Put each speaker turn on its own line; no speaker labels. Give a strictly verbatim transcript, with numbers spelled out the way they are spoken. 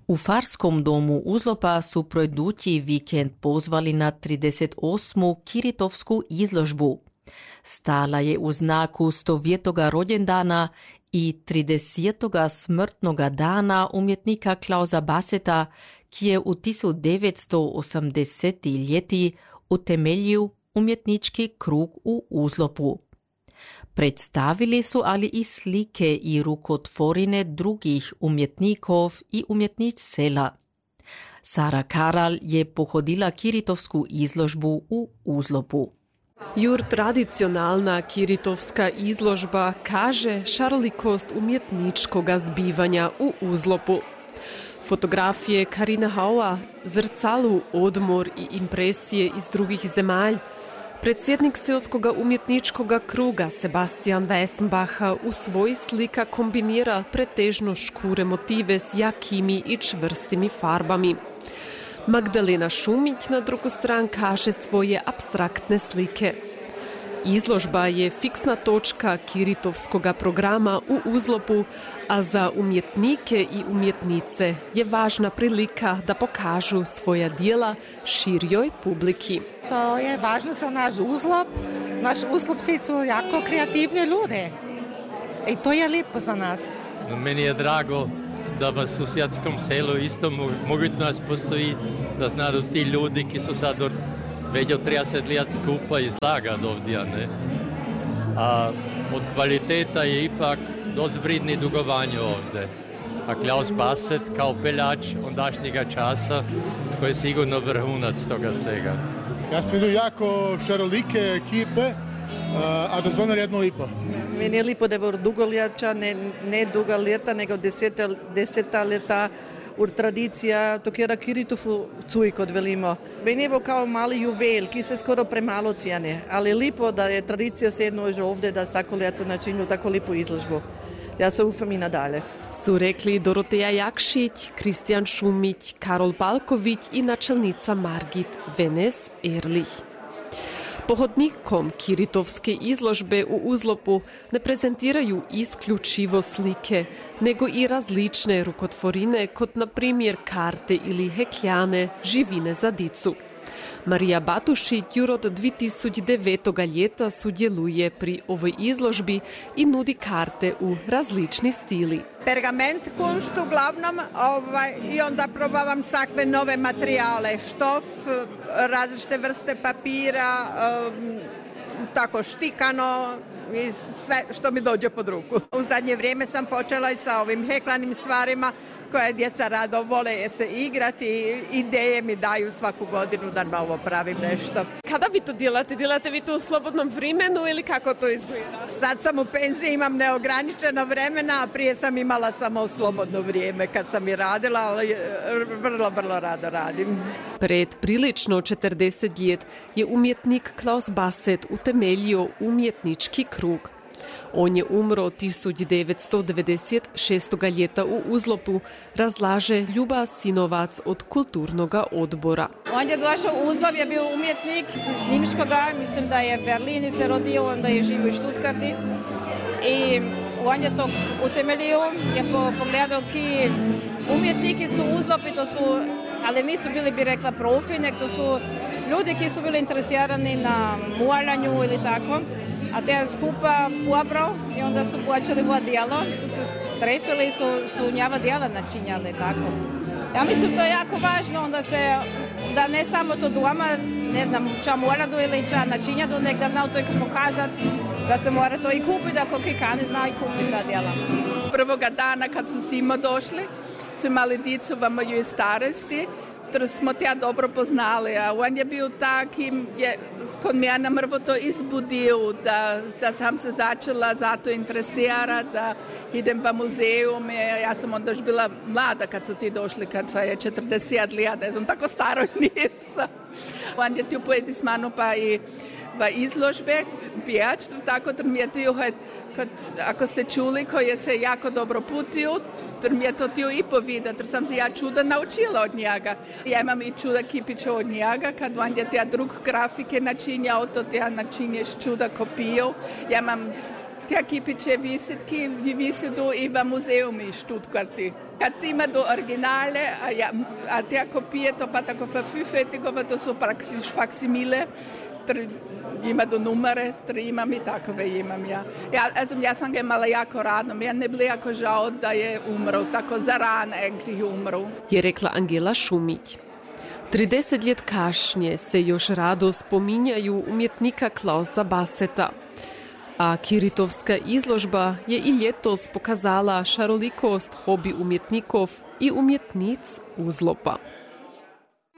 U Farskom domu Uzlopa su projdutji vikend pozvali na trideset osmu Kiritovsku izložbu. Stala je u znaku stovjetoga rođendana i tridesetoga smrtnoga dana umjetnika Klausa Basseta, ki je u tisoč devetsto osemdesetih ljeti utemeljil umjetnički krug u Uzlopu. Predstavili su ali i slike i rukotvorine drugih umjetnikov i umjetnic sela. Sara Karal je pohodila Kiritovsku izložbu u Uzlopu.
Jur tradicionalna Kiritovska izložba kaže šarolikost umjetničkoga zbivanja u Uzlopu. Fotografije Karina Haua, zrcalu, odmor i impresije iz drugih zemalj. Predsjednik Seoskoga umjetničkoga kruga Sebastian Weissenbacher u svoj slika kombinira pretežno škure motive s jakimi i čvrstimi farbami. Magdalena Šumić na drugu stran kaže svoje abstraktne slike. Izložba je fiksna točka Kiritovskoga programa u Uzlopu, a za umjetnike i umjetnice je važna prilika da pokažu svoja djela širjoj publiki.
To je važno za naš Uzlop. Naš Uzlopci su jako kreativni ljudi i to je lijepo za nas.
Meni je drago da v susjedskom selu isto mogućnost postoji, da znaju ti ljudi, ki su sad od već od trideset let skupa izlagati ovdje, ne? A od kvaliteta je ipak dost vridni dugovanje ovdje. A Klaus Basset kao peljač ondašnjega časa, koji je sigurno vrhunac toga svega.
Ja sam vidio jako šarolike ekipe, a dozvona jedno lipo.
Meni je lipo da je dugo leta, ne, ne duga leta, nego deseta, deseta leta ur tradicija, to kjera Kiritovu cuj, kot velimo. Meni je kao mali juvel, ki se skoro premalo cijene, ali lipo da je tradicija sedno že ovdje, da svako leto načinju tako lipu izložbu. Ja se ufam i nadalje.
Su rekli Doroteja Jakšić, Kristijan Šumić, Karol Palković i načelnica Margit Venes Erlich. Pohodnikom Kiritovske izložbe u Uzlopu ne prezentiraju isključivo slike, nego i različne rukotvorine, kot na primjer karte ili hekljane, živine za dicu. Marija Batušić jur od dve tisuće devetog ljeta sudjeluje pri ovoj izložbi i nudi karte u različni stili.
Pergament kunst uglavnom ovaj, i onda probavam sakve nove materijale, štof, različite vrste papira, um, tako štikano i sve što mi dođe pod ruku. U zadnje vrijeme sam počela i sa ovim heklanim stvarima koje djeca rado vole se igrati, ideje mi daju svaku godinu da novo pravim nešto.
Kada vi to djelate? Djelate vi to u slobodnom vremenu ili kako to izgleda?
Sad sam u penziji, imam neograničeno vremena, a prije sam imala samo slobodno vrijeme kad sam i radila, ali vrlo, vrlo rado radim.
Pred prilično četrdeset let je umjetnik Klaus Basset utemeljio umjetnički krug. On je umro tisoč devetsto devedeset šestog ljeta u Uzlopu, razlaže Ljuba Sinovac od kulturnoga odbora.
On je došao u Uzlop, je bio umjetnik iz Nimškoga, mislim da je Berlini se rodio, onda je živio u Stuttgarti. I on je to utemeljio, je pogledao ki umjetniki su u Uzlopi, to su, ali nisu bili, bi rekla, profi, nek to su ljudi ki su bili interesirani na mualanju ili tako. A te je skupa pobrao i onda su počeli vo djelo, su se trefili i su, su njava djela načinjali tako. Ja mislim to je jako važno onda se, da ne samo to doma, ne znam, ča moradu ili ča načinjadu, nek da znao to i pokazati, da se mora to i kupiti, ako kikani znao i kupiti ta djela.
Prvoga dana kad su simo došli, su imali dicu v mojoj starosti, ter smo tja dobro poznali, a on je bil tak, ki je kod mene mrvo to izbudil, da, da sam se začela za to interesirati, da idem v muzeum. Ja sam onda još bila mlada kad su ti došli, kad sam je četrdeset let, ne znam, tako staro nisam. On je tu pojedi s mano pa i v izložbe, bijač, tako da mi je tu, kad, ako ste čuli, koje se jako dobro putuju, jer mi je to htio i povidati, jer sam se ja čuda naučila od njega. Ja imam i čuda kipića od njega, kad on je tja drug grafike načinjao, to tja načinješ čuda kopiju. Ja imam Te kipiće visitki visidu i v muzeumi Stuttgarti. Kad ima do originale, a, ja, a te kopije to pa tako verfüfetigova, to su praktično faksimile, ima do numere, tri imam i takove imam ja. Ja, also, ja sam ga imala jako radno, meni je bilo jako žao da je umro, tako zaran egentlig umro.
Je rekla Angela Šumić. trideset let kašnje se još rado spominjaju umjetnika Klausa Basseta. A Kiritovska izložba je i ljetos pokazala šarolikost hobi umjetnikov i umjetnic Uzlopa.